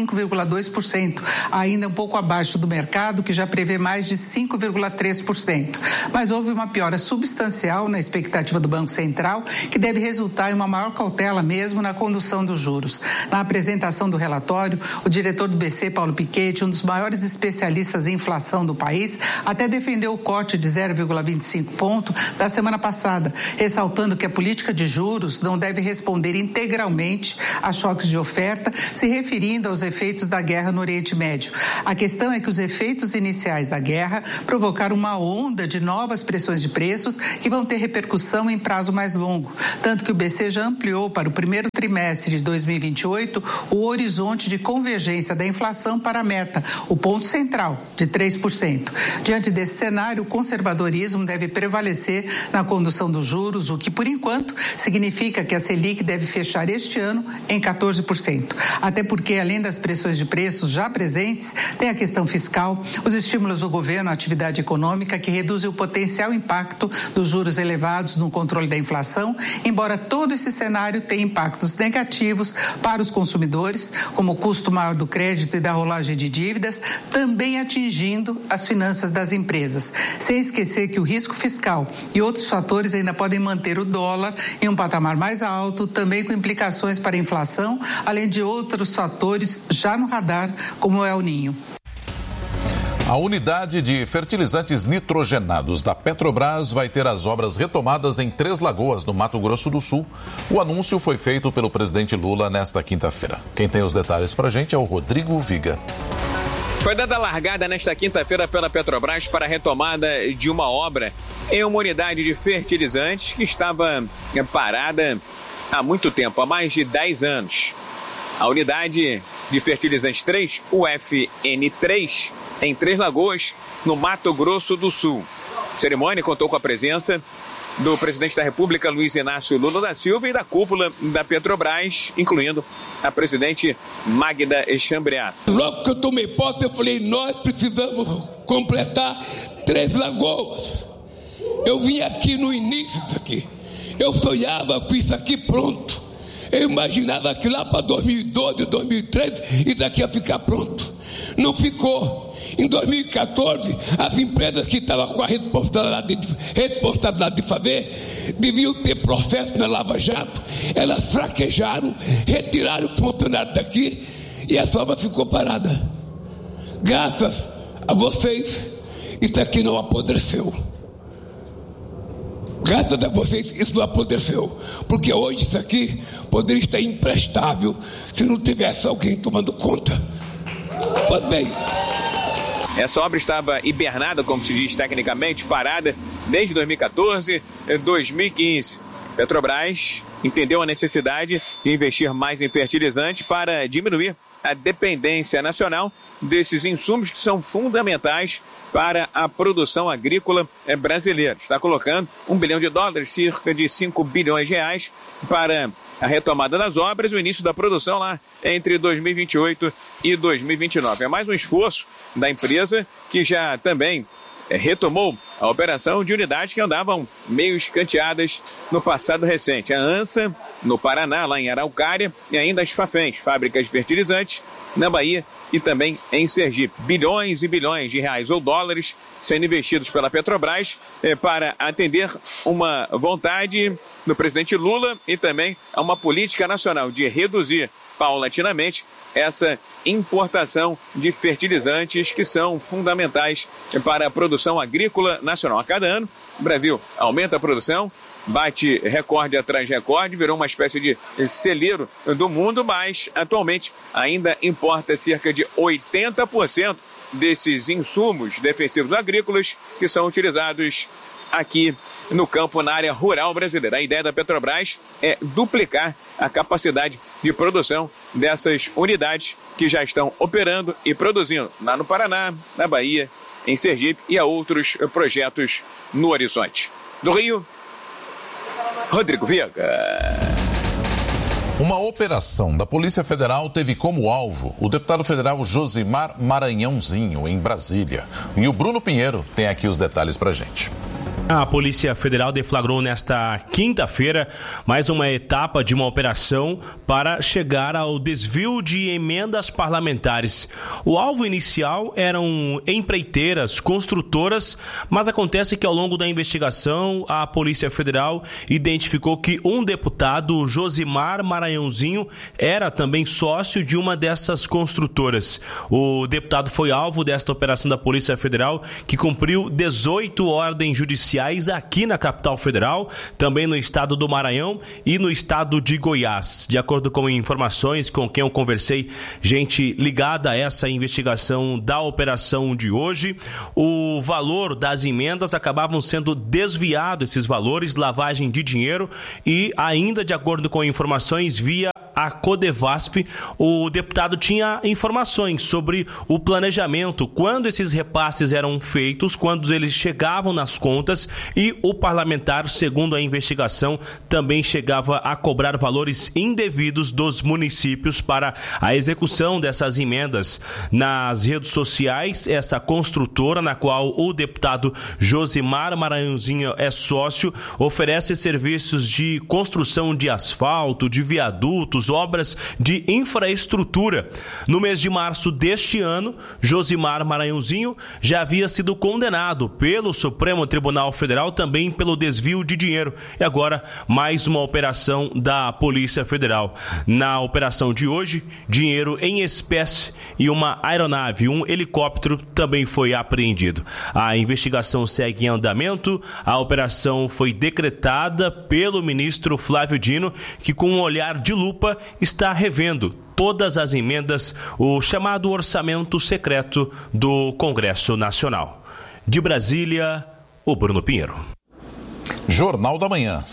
5,2%, ainda um pouco abaixo do mercado, que já prevê mais de 5,3%. Mas houve uma piora substancial na expectativa do Banco Central, que deve resultar em uma maior cautela mesmo na condução dos juros. Na apresentação do relatório, o diretor do BC, Paulo Piketty, um dos maiores especialistas em inflação do país, até defendeu o corte de 0,25 ponto da semana passada, ressaltando que a política de juros não deve responder integralmente a choques de oferta, se referindo aos efeitos da guerra no Oriente Médio. A questão é que os efeitos iniciais da guerra provocaram uma onda de novas pressões de preços que vão ter repercussão em prazo mais longo, tanto que o BC já ampliou para o primeiro trimestre de 2028 o horizonte de convergência da inflação para a meta, o ponto central, de 3%. Diante desse cenário, o conservadorismo deve prevalecer na condução dos juros, o que, por enquanto, significa que a Selic deve fechar este ano em 14%. Até porque, além das pressões de preços já presentes, tem a questão fiscal, os estímulos do governo à atividade econômica, que reduzem o potencial impacto dos juros elevados no controle da inflação, embora todo esse cenário tenha impactos negativos para os consumidores, como o custo maior do crédito e da rolagem de dívidas, também atingindo as finanças das empresas. Sem esquecer que o risco fiscal e outros fatores ainda podem manter o dólar em um patamar mais alto, também com implicações para a inflação, além de outros fatores já no radar, como o El Niño. A unidade de fertilizantes nitrogenados da Petrobras vai ter as obras retomadas em Três Lagoas, no Mato Grosso do Sul. O anúncio foi feito pelo presidente Lula nesta quinta-feira. Quem tem os detalhes pra gente é o Rodrigo Viga. Foi dada a largada nesta quinta-feira pela Petrobras para a retomada de uma obra em uma unidade de fertilizantes que estava parada há muito tempo, há mais de 10 anos. A unidade de fertilizantes 3, UFN3, em Três Lagoas, no Mato Grosso do Sul. A cerimônia contou com a presença do presidente da República, Luiz Inácio Lula da Silva, e da cúpula da Petrobras, incluindo a presidente Magda Chambriard. Logo que eu tomei posse, eu falei, nós precisamos completar Três Lagoas. Eu vim aqui no início disso aqui. Eu sonhava com isso aqui pronto. Eu imaginava que lá para 2012, 2013, isso aqui ia ficar pronto. Não ficou. Em 2014, as empresas que estavam com a responsabilidade de fazer deviam ter processo na Lava Jato. Elas fraquejaram, retiraram os funcionários daqui e a obra ficou parada. Graças a vocês, isso aqui não apodreceu. Graças a vocês, isso não apodreceu. Porque hoje isso aqui poderia estar imprestável se não tivesse alguém tomando conta. Pois bem. Essa obra estava hibernada, como se diz tecnicamente, parada desde 2014 e 2015. Petrobras entendeu a necessidade de investir mais em fertilizantes para diminuir a dependência nacional desses insumos que são fundamentais para a produção agrícola brasileira. Está colocando $1 bilhão, cerca de 5 bilhões de reais, para a retomada das obras e o início da produção lá entre 2028 e 2029. É mais um esforço da empresa, que já também retomou a operação de unidades que andavam meio escanteadas no passado recente. A ANSA, no Paraná, lá em Araucária, e ainda as Fafens, fábricas de fertilizantes, na Bahia e também em Sergipe. Bilhões e bilhões de reais ou dólares sendo investidos pela Petrobras para atender uma vontade do presidente Lula e também a uma política nacional de reduzir paulatinamente essa importação de fertilizantes que são fundamentais para a produção agrícola nacional. A cada ano, o Brasil aumenta a produção, bate recorde atrás de recorde, virou uma espécie de celeiro do mundo, mas atualmente ainda importa cerca de 80% desses insumos defensivos agrícolas que são utilizados aqui no campo, na área rural brasileira. A ideia da Petrobras é duplicar a capacidade de produção dessas unidades que já estão operando e produzindo lá no Paraná, na Bahia, em Sergipe e a outros projetos no horizonte. Do Rio, Rodrigo Viga. Uma operação da Polícia Federal teve como alvo o deputado federal Josimar Maranhãozinho, em Brasília. E o Bruno Pinheiro tem aqui os detalhes pra gente. A Polícia Federal deflagrou nesta quinta-feira mais uma etapa de uma operação para chegar ao desvio de emendas parlamentares. O alvo inicial eram empreiteiras, construtoras, mas acontece que ao longo da investigação a Polícia Federal identificou que um deputado, Josimar Maranhãozinho, era também sócio de uma dessas construtoras. O deputado foi alvo desta operação da Polícia Federal, que cumpriu 18 ordens judiciais aqui na capital federal, também no estado do Maranhão e no estado de Goiás. De acordo com informações com quem eu conversei, gente ligada a essa investigação da operação de hoje, o valor das emendas acabavam sendo desviados, esses valores, lavagem de dinheiro, e ainda de acordo com informações via a Codevasf, o deputado tinha informações sobre o planejamento, quando esses repasses eram feitos, quando eles chegavam nas contas, e o parlamentar, segundo a investigação, também chegava a cobrar valores indevidos dos municípios para a execução dessas emendas. Nas redes sociais, essa construtora, na qual o deputado Josimar Maranhãozinho é sócio, oferece serviços de construção de asfalto, de viadutos, obras de infraestrutura. No mês de março deste ano, Josimar Maranhãozinho já havia sido condenado pelo Supremo Tribunal Federal também pelo desvio de dinheiro. E agora, mais uma operação da Polícia Federal. Na operação de hoje, dinheiro em espécie e uma aeronave, um helicóptero também foi apreendido. A investigação segue em andamento. A operação foi decretada pelo ministro Flávio Dino, que com um olhar de lupa está revendo todas as emendas, o chamado orçamento secreto do Congresso Nacional. De Brasília, o Bruno Pinheiro. Jornal da Manhã,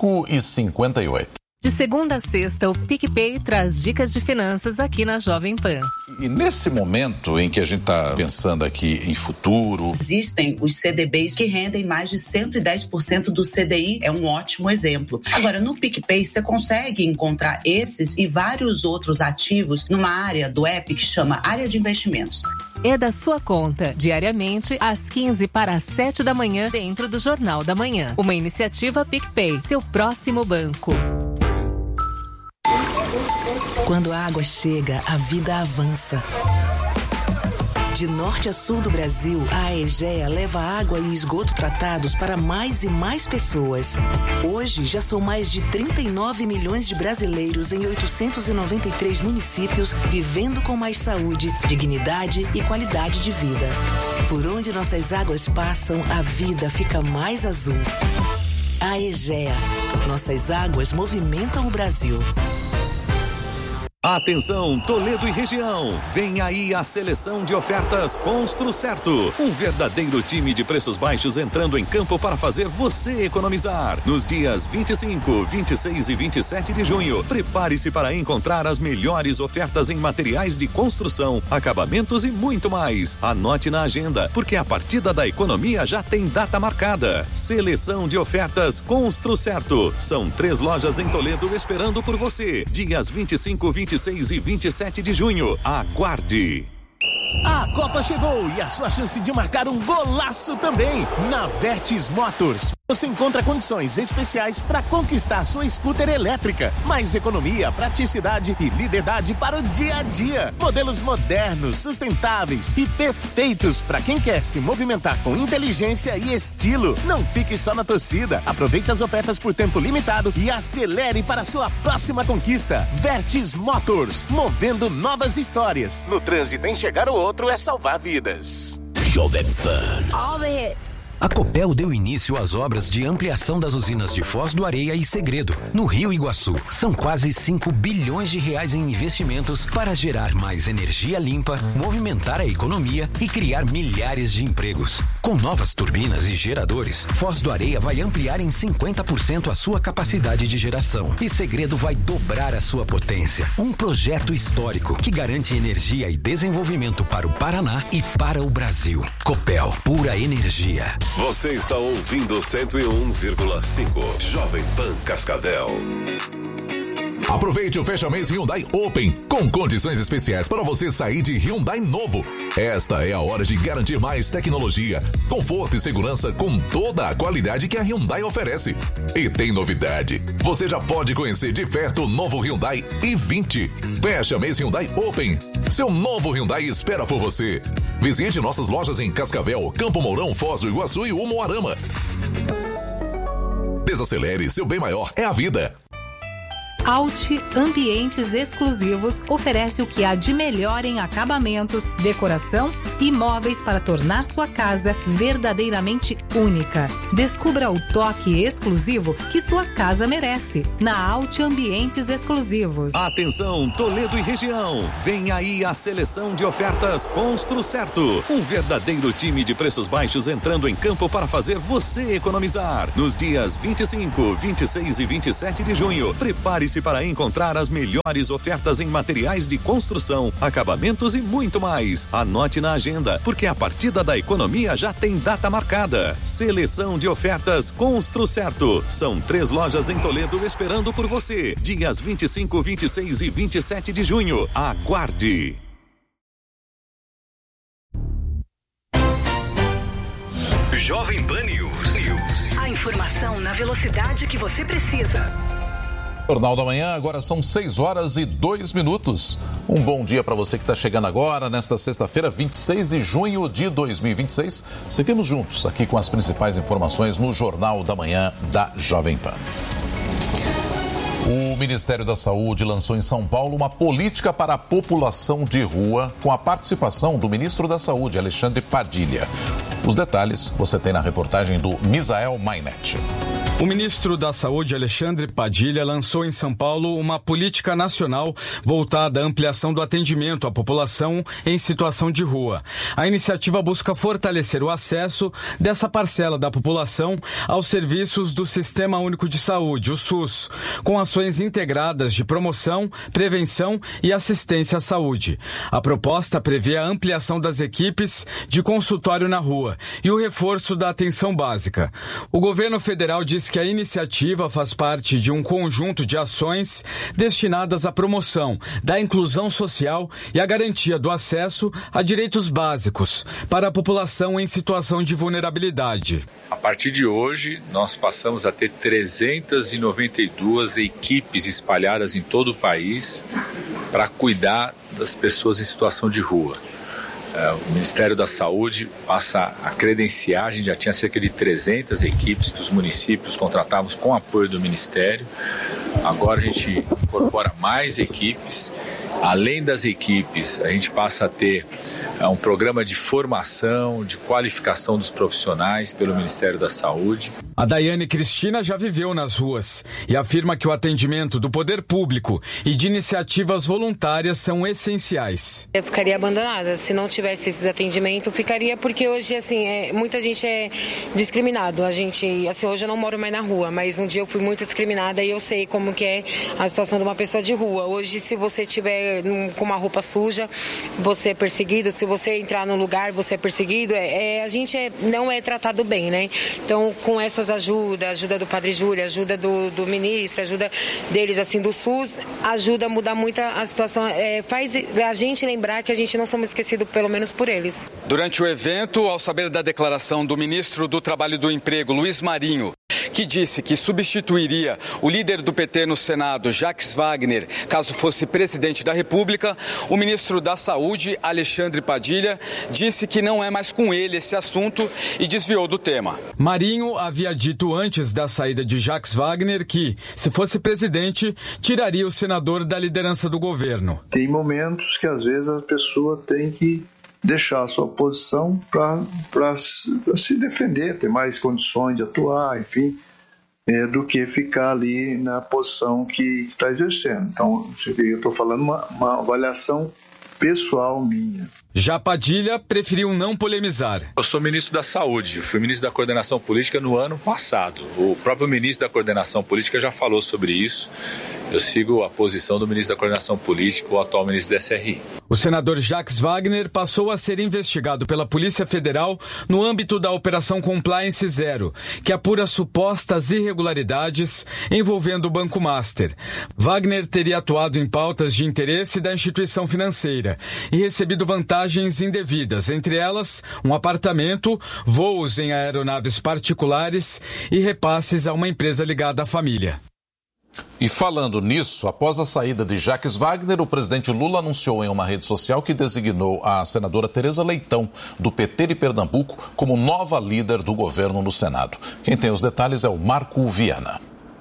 5h58. De segunda a sexta, o PicPay traz dicas de finanças aqui na Jovem Pan. E nesse momento em que a gente está pensando aqui em futuro... Existem os CDBs que rendem mais de 110% do CDI, é um ótimo exemplo. Agora, no PicPay, você consegue encontrar esses e vários outros ativos numa área do app que chama Área de Investimentos. É da sua conta, diariamente, às 15 para as 7 da manhã, dentro do Jornal da Manhã. Uma iniciativa PicPay, seu próximo banco. Quando a água chega, a vida avança. De norte a sul do Brasil, a Aegea leva água e esgoto tratados para mais e mais pessoas. Hoje, já são mais de 39 milhões de brasileiros em 893 municípios vivendo com mais saúde, dignidade e qualidade de vida. Por onde nossas águas passam, a vida fica mais azul. Aegea. Nossas águas movimentam o Brasil. Atenção, Toledo e região. Vem aí a seleção de ofertas Construcerto. Um verdadeiro time de preços baixos entrando em campo para fazer você economizar. Nos dias 25, 26 e 27 de junho, prepare-se para encontrar as melhores ofertas em materiais de construção, acabamentos e muito mais. Anote na agenda, porque a partida da economia já tem data marcada. Seleção de ofertas Construcerto. São 3 lojas em Toledo esperando por você. Dias 25, 26 e 27 de junho. Aguarde! A Copa chegou e a sua chance de marcar um golaço também. Na Vertis Motors, você encontra condições especiais para conquistar sua scooter elétrica. Mais economia, praticidade e liberdade para o dia a dia. Modelos modernos, sustentáveis e perfeitos para quem quer se movimentar com inteligência e estilo. Não fique só na torcida. Aproveite as ofertas por tempo limitado e acelere para sua próxima conquista. Vertis Motors, movendo novas histórias. No trânsito, enxergar o outro é salvar vidas. Jovem Pan. All the hits. A Copel deu início às obras de ampliação das usinas de Foz do Areia e Segredo, no Rio Iguaçu. São quase 5 bilhões de reais em investimentos para gerar mais energia limpa, movimentar a economia e criar milhares de empregos. Com novas turbinas e geradores, Foz do Areia vai ampliar em 50% a sua capacidade de geração e Segredo vai dobrar a sua potência. Um projeto histórico que garante energia e desenvolvimento para o Paraná e para o Brasil. Copel, pura energia. Você está ouvindo 101,5 Jovem Pan Cascavel. Aproveite o Fecha Mês Hyundai Open, com condições especiais para você sair de Hyundai novo. Esta é a hora de garantir mais tecnologia, conforto e segurança com toda a qualidade que a Hyundai oferece. E tem novidade, você já pode conhecer de perto o novo Hyundai i20. Fecha Mês Hyundai Open, seu novo Hyundai espera por você. Visite nossas lojas em Cascavel, Campo Mourão, Foz do Iguaçu e Umuarama. Desacelere, seu bem maior é a vida. Alt Ambientes Exclusivos oferece o que há de melhor em acabamentos, decoração e móveis para tornar sua casa verdadeiramente única. Descubra o toque exclusivo que sua casa merece na Alt Ambientes Exclusivos. Atenção, Toledo e região. Vem aí a seleção de ofertas Construcerto. Um verdadeiro time de preços baixos entrando em campo para fazer você economizar. Nos dias 25, 26 e 27 de junho, prepare-se para encontrar as melhores ofertas em materiais de construção, acabamentos e muito mais. Anote na agenda, porque a partida da economia já tem data marcada. Seleção de ofertas Construcerto. São 3 lojas em Toledo esperando por você. Dias 25, 26 e 27 de junho. Aguarde! Jovem Pan News. A informação na velocidade que você precisa. Jornal da Manhã, agora são 6h02. Um bom dia para você que está chegando agora, nesta sexta-feira, 26 de junho de 2026. Seguimos juntos aqui com as principais informações no Jornal da Manhã da Jovem Pan. O Ministério da Saúde lançou em São Paulo uma política para a população de rua, com a participação do ministro da Saúde, Alexandre Padilha. Os detalhes você tem na reportagem do Misael Mainet. O ministro da Saúde, Alexandre Padilha, lançou em São Paulo uma política nacional voltada à ampliação do atendimento à população em situação de rua. A iniciativa busca fortalecer o acesso dessa parcela da população aos serviços do Sistema Único de Saúde, o SUS, com ações integradas de promoção, prevenção e assistência à saúde. A proposta prevê a ampliação das equipes de consultório na rua e o reforço da atenção básica. O governo federal diz que a iniciativa faz parte de um conjunto de ações destinadas à promoção da inclusão social e à garantia do acesso a direitos básicos para a população em situação de vulnerabilidade. A partir de hoje, nós passamos a ter 392 equipes espalhadas em todo o país para cuidar das pessoas em situação de rua. O Ministério da Saúde passa a credenciar, a gente já tinha cerca de 300 equipes que os municípios contratávamos com apoio do Ministério. Agora a gente incorpora mais equipes. Além das equipes, a gente passa a ter um programa de formação, de qualificação dos profissionais pelo Ministério da Saúde. A Daiane Cristina já viveu nas ruas e afirma que o atendimento do poder público e de iniciativas voluntárias são essenciais. Eu ficaria abandonada. Se não tivesse esses atendimentos, ficaria, porque hoje, muita gente é discriminado. A gente, hoje eu não moro mais na rua, mas um dia eu fui muito discriminada e eu sei como que é a situação de uma pessoa de rua. Hoje, se você tiver com uma roupa suja, você é perseguido. Se você entrar num lugar, você é perseguido. A gente não é tratado bem, né? Então, com essas ajuda do Padre Júlio, ajuda do ministro, ajuda deles, do SUS, ajuda a mudar muito a situação. Faz a gente lembrar que a gente não somos esquecidos, pelo menos por eles. Durante o evento, ao saber da declaração do ministro do Trabalho e do Emprego, Luiz Marinho, que disse que substituiria o líder do PT no Senado, Jacques Wagner, caso fosse presidente da República, o ministro da Saúde, Alexandre Padilha, disse que não é mais com ele esse assunto e desviou do tema. Marinho havia dito antes da saída de Jacques Wagner que, se fosse presidente, tiraria o senador da liderança do governo. Tem momentos que às vezes a pessoa tem que deixar a sua posição para se defender, ter mais condições de atuar, enfim, do que ficar ali na posição que está exercendo. Então, eu estou falando uma avaliação pessoal minha. Já Padilha preferiu não polemizar. Eu sou ministro da Saúde, eu fui ministro da Coordenação Política no ano passado. O próprio ministro da Coordenação Política já falou sobre isso. eu sigo a posição do ministro da Coordenação Política, o atual ministro da SRI. O senador Jacques Wagner passou a ser investigado pela Polícia Federal no âmbito da Operação Compliance Zero, que apura supostas irregularidades envolvendo o Banco Master. Wagner teria atuado em pautas de interesse da instituição financeira e recebido vantagens indevidas, entre elas um apartamento, voos em aeronaves particulares e repasses a uma empresa ligada à família. E falando nisso, após a saída de Jacques Wagner, o presidente Lula anunciou em uma rede social que designou a senadora Tereza Leitão, do PT de Pernambuco, como nova líder do governo no Senado. Quem tem os detalhes é o Marco Viana.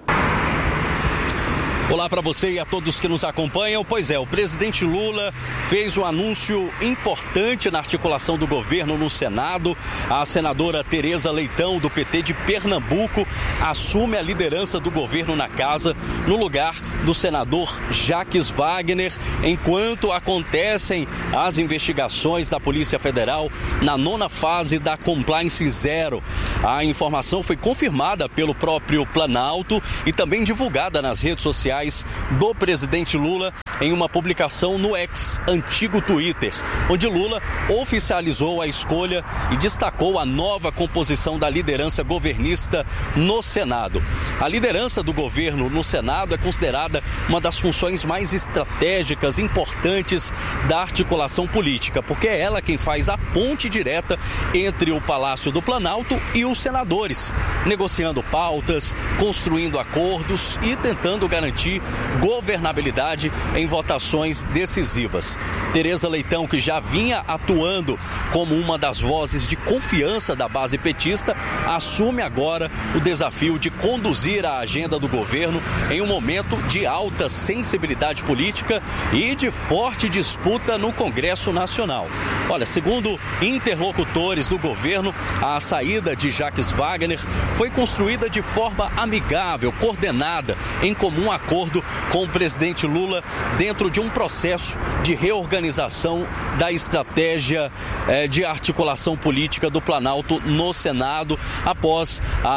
Olá para você e a todos que nos acompanham. Pois é, o presidente Lula fez um anúncio importante na articulação do governo no Senado. A senadora Tereza Leitão, do PT de Pernambuco, assume a liderança do governo na casa, no lugar do senador Jacques Wagner, enquanto acontecem as investigações da Polícia Federal na 9ª fase da Compliance Zero. A informação foi confirmada pelo próprio Planalto e também divulgada nas redes sociais do presidente Lula em uma publicação no X, antigo Twitter, onde Lula oficializou a escolha e destacou a nova composição da liderança governista no Senado. A liderança do governo no Senado é considerada uma das funções mais estratégicas, importantes da articulação política, porque é ela quem faz a ponte direta entre o Palácio do Planalto e os senadores, negociando pautas, construindo acordos e tentando garantir governabilidade em votações decisivas. Tereza Leitão, que já vinha atuando como uma das vozes de confiança da base petista, assume agora o desafio de conduzir a agenda do governo em um momento de alta sensibilidade política e de forte disputa no Congresso Nacional. Olha, segundo interlocutores do governo, a saída de Jacques Wagner foi construída de forma amigável, coordenada, em comum acordo com o presidente Lula, dentro de um processo de reorganização da estratégia de articulação política do Planalto no Senado, após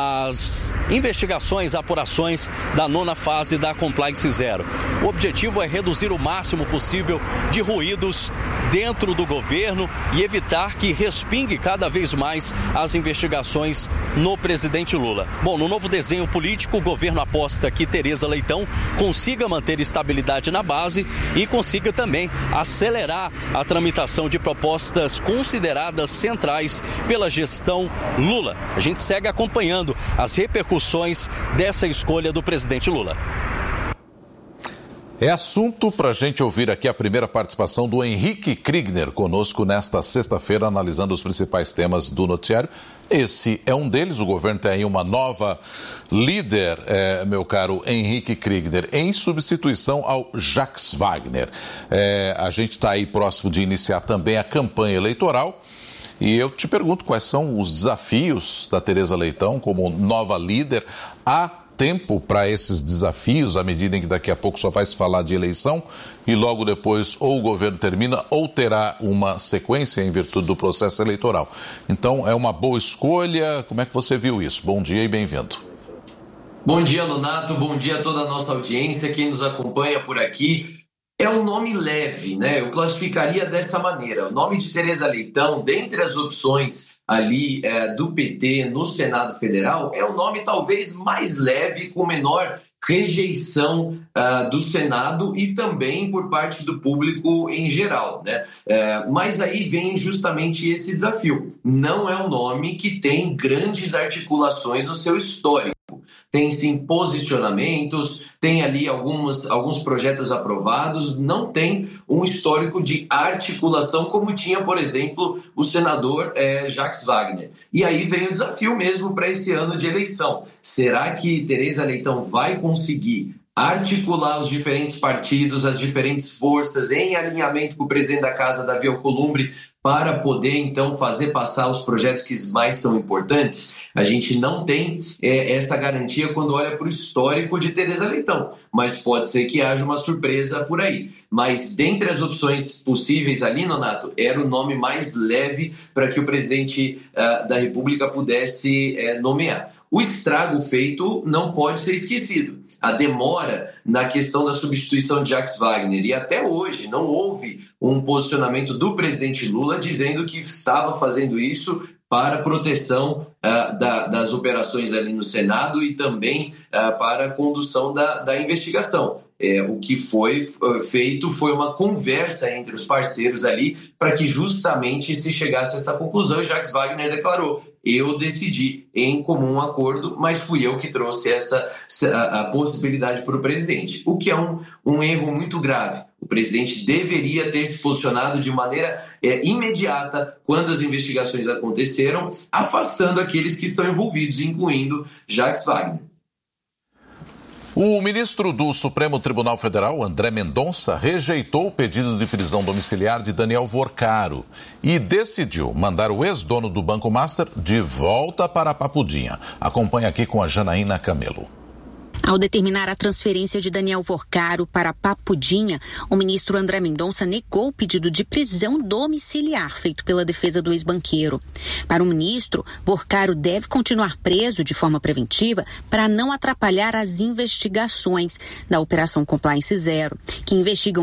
as investigações, apurações da 9ª fase da Compliance Zero. O objetivo é reduzir o máximo possível de ruídos dentro do governo e evitar que respingue cada vez mais as investigações no presidente Lula. Bom, no novo desenho político, o governo aposta que Tereza Leitão consiga manter estabilidade na base e consiga também acelerar a tramitação de propostas consideradas centrais pela gestão Lula. A gente segue acompanhando as repercussões dessa escolha do presidente Lula. É assunto para a gente ouvir aqui a primeira participação do Henrique Kriegner, conosco nesta sexta-feira, analisando os principais temas do noticiário. Esse é um deles, o governo tem aí uma nova líder, meu caro Henrique Kriegner, em substituição ao Jacques Wagner. A gente está aí próximo de iniciar também a campanha eleitoral. E eu te pergunto quais são os desafios da Tereza Leitão como nova líder. Há tempo para esses desafios, à medida em que daqui a pouco só vai se falar de eleição e logo depois ou o governo termina ou terá uma sequência em virtude do processo eleitoral. Então é uma boa escolha. Como é que você viu isso? Bom dia e bem-vindo. Bom dia, Nonato. Bom dia a toda a nossa audiência, quem nos acompanha por aqui. É um nome leve, né? Eu classificaria dessa maneira. O nome de Tereza Leitão, dentre as opções ali do PT no Senado Federal, é um nome talvez mais leve, com menor rejeição do Senado e também por parte do público em geral, né? Mas aí vem justamente esse desafio. Não é um nome que tem grandes articulações no seu histórico. Tem sim posicionamentos, tem ali alguns projetos aprovados, não tem um histórico de articulação como tinha, por exemplo, o senador Jacques Wagner. E aí vem o desafio mesmo para esse ano de eleição. Será que Tereza Leitão vai conseguir articular os diferentes partidos, as diferentes forças em alinhamento com o presidente da Casa, Davi Alcolumbre, para poder, então, fazer passar os projetos que mais são importantes? A gente não tem essa garantia quando olha para o histórico de Tereza Leitão, mas pode ser que haja uma surpresa por aí. Mas, dentre as opções possíveis ali, Nonato, era o nome mais leve para que o presidente da República pudesse nomear. O estrago feito não pode ser esquecido. a demora na questão da substituição de Jacques Wagner. E até hoje não houve um posicionamento do presidente Lula dizendo que estava fazendo isso para proteção das operações ali no Senado e também para a condução da investigação. O que foi feito foi uma conversa entre os parceiros ali para que justamente se chegasse a essa conclusão, e Jacques Wagner declarou: eu decidi em comum acordo, mas fui eu que trouxe a possibilidade para o presidente, o que é um erro muito grave. O presidente deveria ter se posicionado de maneira imediata quando as investigações aconteceram, afastando aqueles que estão envolvidos, incluindo Jacques Wagner. O ministro do Supremo Tribunal Federal, André Mendonça, rejeitou o pedido de prisão domiciliar de Daniel Vorcaro e decidiu mandar o ex-dono do Banco Master de volta para a Papudinha. Acompanhe aqui com a Janaína Camelo. Ao determinar a transferência de Daniel Vorcaro para Papudinha, o ministro André Mendonça negou o pedido de prisão domiciliar feito pela defesa do ex-banqueiro. Para o ministro, Vorcaro deve continuar preso de forma preventiva para não atrapalhar as investigações da Operação Compliance Zero, que investigam